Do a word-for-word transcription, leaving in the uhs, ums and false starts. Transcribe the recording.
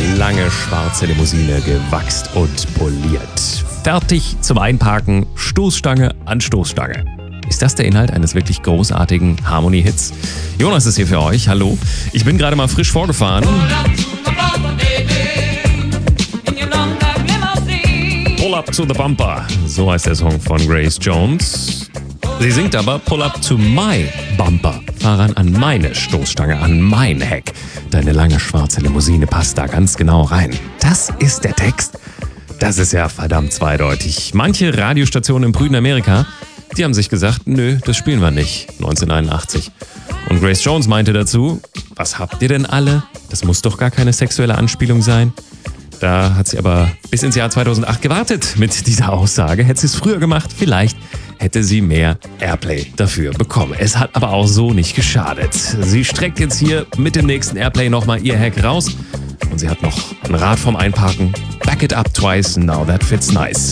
Lange schwarze Limousine, gewachst und poliert. Fertig zum Einparken, Stoßstange an Stoßstange. Ist das der Inhalt eines wirklich großartigen Harmony-Hits? Jonas ist hier für euch, hallo. Ich bin gerade mal frisch vorgefahren. Pull up to the bumper, so heißt der Song von Grace Jones. Sie singt aber Pull up to my bumper. Fahr ran an meine Stoßstange, an mein Heck. Deine lange schwarze Limousine passt da ganz genau rein. Das ist der Text. Das ist ja verdammt zweideutig. Manche Radiostationen im brüden Amerika, die haben sich gesagt, nö, das spielen wir nicht, neunzehnhunderteinundachtzig. Und Grace Jones meinte dazu, was habt ihr denn alle? Das muss doch gar keine sexuelle Anspielung sein. Da hat sie aber bis ins Jahr zweitausendacht gewartet mit dieser Aussage. Hätte sie es früher gemacht, vielleicht hätte sie mehr Airplay dafür bekommen. Es hat aber auch so nicht geschadet. Sie streckt jetzt hier mit dem nächsten Airplay nochmal ihr Heck raus. Und sie hat noch ein Rad vom Einparken. Back it up twice, now that fits nice.